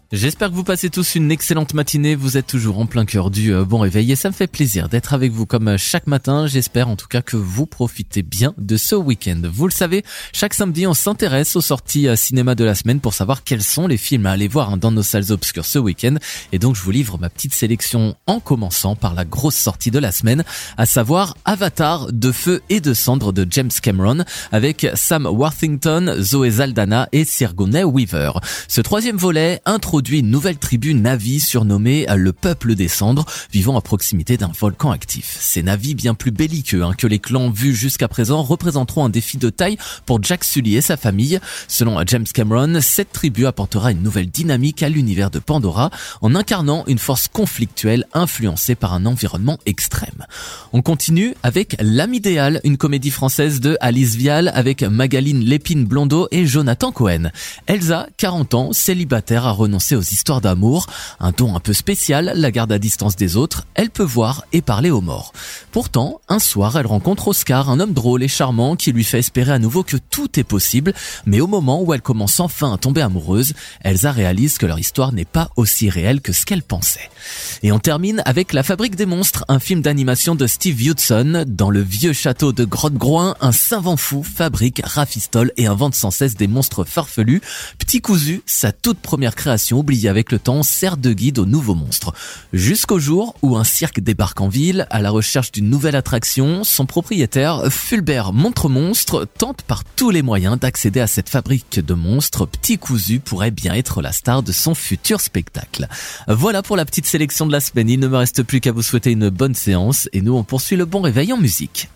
J'espère que vous passez tous une excellente matinée, vous êtes toujours en plein cœur du bon réveil et ça me fait plaisir d'être avec vous comme chaque matin. J'espère en tout cas que vous profitez bien de ce week-end. Vous le savez, chaque samedi on s'intéresse aux sorties cinéma de la semaine pour savoir quels sont les films à aller voir dans nos salles obscures ce week-end. Et donc je vous livre ma petite sélection en commençant par la grosse sortie de la semaine, à savoir Avatar de feu et de cendres de James Cameron avec Sam Worthington, Zoé Saldana et Sigourney Weaver. Ce troisième volet introduit une nouvelle tribu Na'vi surnommée le Peuple des Cendres, vivant à proximité d'un volcan actif. Ces Na'vi bien plus belliqueux que les clans vus jusqu'à présent représenteront un défi de taille pour Jack Sully et sa famille. Selon James Cameron, cette tribu apportera une nouvelle dynamique à l'univers de Pandora en incarnant une force conflictuelle influencée par un environnement extrême. On continue avec L'âme idéale, une comédie française de Alice Vial avec Magaline Lépine-Blondeau et Jonathan Cohen. Elsa, 40 ans, célibataire, a renoncé aux histoires d'amour, un don un peu spécial, la garde à distance des autres, elle peut voir et parler aux morts. Pourtant, un soir, elle rencontre Oscar, un homme drôle et charmant qui lui fait espérer à nouveau que tout est possible, mais au moment où elle commence enfin à tomber amoureuse, Elsa réalise que leur histoire n'est pas aussi réelle que ce qu'elle pensait. Et on termine avec La Fabrique des monstres, un film d'animation de Steve Hudson. Dans le vieux château de Grotte-Groin, un savant fou fabrique, rafistole et invente sans cesse des monstres farfelus. Petit Cousu, sa toute première création oubliée avec le temps, sert de guide aux nouveaux monstres. Jusqu'au jour où un cirque débarque en ville à la recherche d'une nouvelle attraction, son propriétaire, Fulbert Montre-Monstre, tente par tous les moyens d'accéder à cette fabrique de monstres. Petit Cousu pourrait bien être la star de son futur spectacle. Voilà pour la petite sélection de la semaine. Il ne me reste plus qu'à vous souhaiter une bonne séance et nous on poursuit le bon réveil en musique.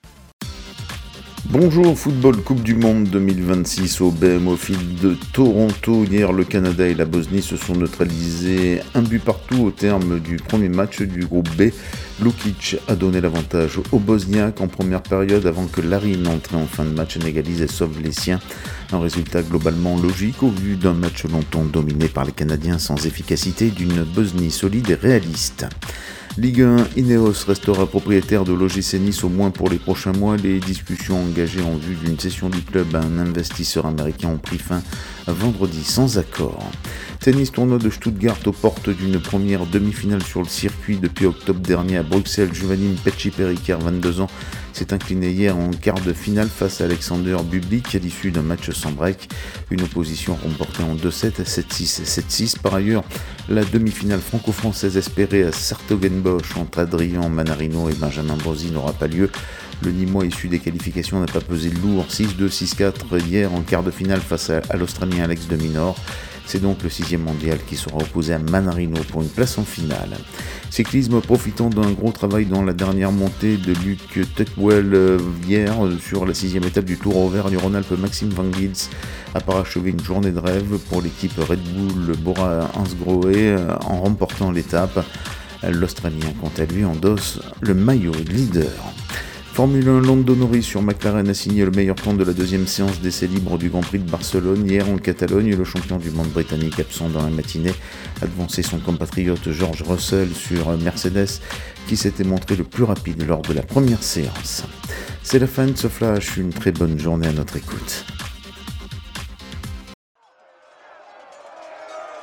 Bonjour football, Coupe du Monde 2026 au BMO Field de Toronto. Hier, le Canada et la Bosnie se sont neutralisés un but partout au terme du premier match du groupe B. Lukic a donné l'avantage aux Bosniaques en première période avant que Larin, entré en fin de match, n'égalise et sauve les siens. Un résultat globalement logique au vu d'un match longtemps dominé par les Canadiens sans efficacité, d'une Bosnie solide et réaliste. Ligue 1, Ineos restera propriétaire de l'OGC Nice au moins pour les prochains mois. Les discussions engagées en vue d'une cession du club à un investisseur américain ont pris fin vendredi sans accord. Tennis, tournoi de Stuttgart aux portes d'une première demi-finale sur le circuit depuis octobre dernier à Bruxelles. Juvanim Petchi-Péricard, 22 ans, s'est incliné hier en quart de finale face à Alexander Bublik à l'issue d'un match sans break. Une opposition remportée en 2-7, 7-6 et 7-6. Par ailleurs, la demi-finale franco-française espérée à Sartogenbosch entre Adrien Manarino et Benjamin Bozzi n'aura pas lieu. Le Nîmois issu des qualifications n'a pas pesé lourd, 6-2, 6-4 hier en quart de finale face à l'Australien Alex de Minaur. C'est donc le 6e mondial qui sera opposé à Manarino pour une place en finale. Cyclisme, profitant d'un gros travail dans la dernière montée de Luc Tuckwell hier sur la 6e étape du Tour Auvergne-Rhône-Alpes, Maxime Van Gils a parachevé une journée de rêve pour l'équipe Red Bull Bora-Hansgrohe en remportant l'étape. L'Australien, quant à lui, endosse le maillot de leader. Formule 1, Lando Norris sur McLaren a signé le meilleur temps de la deuxième séance d'essais libres du Grand Prix de Barcelone. Hier en Catalogne, le champion du monde britannique absent dans la matinée a devancé son compatriote George Russell sur Mercedes qui s'était montré le plus rapide lors de la première séance. C'est la fin de ce flash, une très bonne journée à notre écoute.